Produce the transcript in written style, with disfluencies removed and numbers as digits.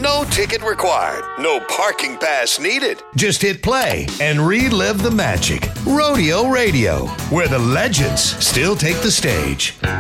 No ticket required. No parking pass needed. Just hit play and relive the magic. Rodeo Radio, where the legends still take the stage.